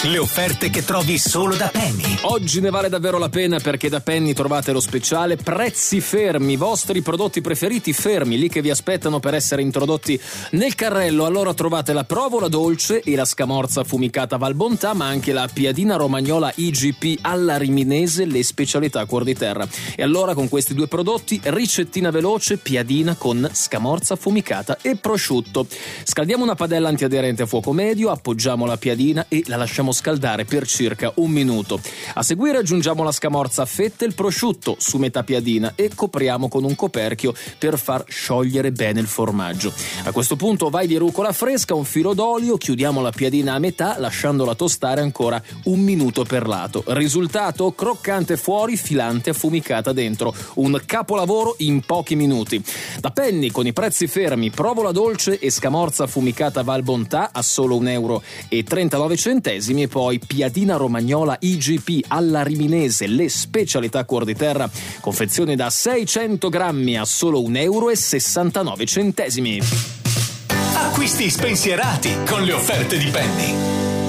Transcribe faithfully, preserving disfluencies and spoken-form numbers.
Le offerte che trovi solo da Penny. Oggi ne vale davvero la pena, perché da Penny trovate lo speciale prezzi fermi, i vostri prodotti preferiti fermi, lì che vi aspettano per essere introdotti nel carrello. Allora trovate la provola dolce e la scamorza affumicata Valbontà, ma anche la piadina romagnola I G P alla riminese, le specialità cuor di terra. E allora con questi due prodotti, ricettina veloce, piadina con scamorza affumicata e prosciutto. Scaldiamo una padella antiaderente a fuoco medio, appoggiamo la piadina e la lasciamo scaldare per circa un minuto. A seguire aggiungiamo la scamorza a fette e il prosciutto su metà piadina e copriamo con un coperchio per far sciogliere bene il formaggio. A questo punto vai di rucola fresca, un filo d'olio, chiudiamo la piadina a metà lasciandola tostare ancora un minuto per lato. Risultato: croccante fuori, filante affumicata dentro. Un capolavoro in pochi minuti. Da Penny, con i prezzi fermi, provola dolce e scamorza affumicata Valbontà a solo un euro e trentanove centesimi, e poi piadina romagnola I G P alla riminese, le specialità cuor di terra, confezione da seicento grammi a solo un euro e sessantanove centesimi. Acquisti spensierati con le offerte di Penny.